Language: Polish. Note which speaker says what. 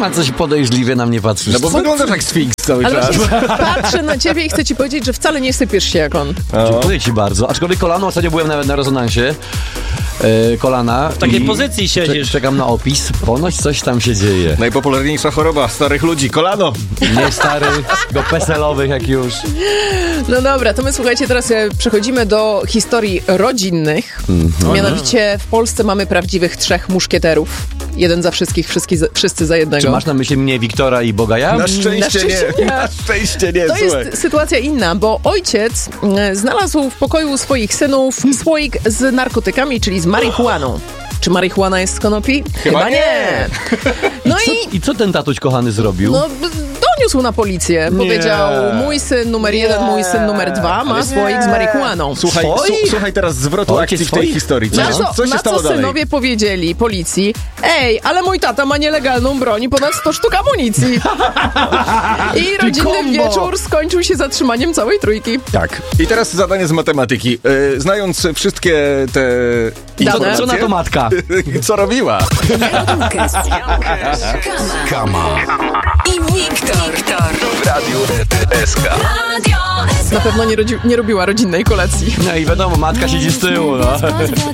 Speaker 1: ma coś podejrzliwie na mnie patrzysz?
Speaker 2: No bo wyglądasz jak Sfinks cały
Speaker 3: Ale
Speaker 2: czas.
Speaker 3: właśnie patrzę na ciebie i chcę ci powiedzieć, że wcale nie sypiesz się jak on.
Speaker 1: Dziękuję ci bardzo. Aczkolwiek kolano, ostatnio byłem nawet na rezonansie kolana.
Speaker 4: W takiej pozycji siedzisz.
Speaker 1: Czekam na opis. Ponoć coś tam się dzieje.
Speaker 2: Najpopularniejsza choroba starych ludzi, kolano.
Speaker 1: Nie starych, tylko peselowych jak już.
Speaker 3: No dobra, to my słuchajcie, teraz przechodzimy do historii rodzinnych. Mianowicie w Polsce mamy prawdziwych 3 muszkieterów. Jeden za wszystkich, wszyscy za jednego.
Speaker 1: Czy masz na myśli mnie, Wiktora i Bogaja?
Speaker 2: Na szczęście nie. Na szczęście nie,
Speaker 3: To
Speaker 2: słuchaj.
Speaker 3: jest sytuacja inna, bo ojciec znalazł w pokoju swoich synów słoik z narkotykami, czyli z marihuaną. Czy marihuana jest z konopi? Chyba nie. No
Speaker 1: I co ten tatuś kochany zrobił?
Speaker 3: no, doniósł na policję. Powiedział, mój syn numer 1, mój syn numer 2 ma słoik z marihuaną.
Speaker 2: Słuchaj, słuchaj teraz zwrotu
Speaker 1: Ojciec
Speaker 2: akcji w tej
Speaker 1: swoich?
Speaker 2: historii. Co się
Speaker 3: Na
Speaker 2: stało
Speaker 3: co
Speaker 2: dalej?
Speaker 3: synowie powiedzieli policji, ej, ale mój tata ma nielegalną broń i ponad 100 sztuk amunicji. I rodzinny wieczór skończył się zatrzymaniem całej trójki.
Speaker 2: Tak. I teraz zadanie z matematyki. Znając wszystkie te informacje...
Speaker 1: Co na to matka?
Speaker 2: Co robiła?
Speaker 5: Łukasz, Kama i Wiktor w Radiu SK.
Speaker 3: Na pewno nie robiła rodzinnej kolacji.
Speaker 1: No i wiadomo, matka siedzi z tyłu. No.